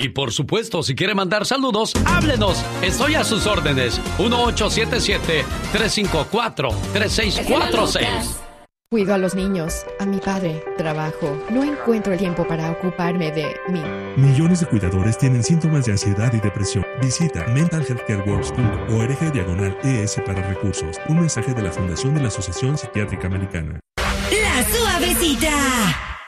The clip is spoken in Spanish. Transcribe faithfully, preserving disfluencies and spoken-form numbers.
Y por supuesto, si quiere mandar saludos, háblenos. Estoy a sus órdenes. uno ocho siete siete, tres cinco cuatro, tres seis cuatro seis. Cuido a los niños, a mi padre, trabajo. No encuentro el tiempo para ocuparme de mí. Millones de cuidadores tienen síntomas de ansiedad y depresión. Visita mental health care works punto org diagonal E S para recursos. Un mensaje de la Fundación de la Asociación Psiquiátrica Americana. La Suavecita.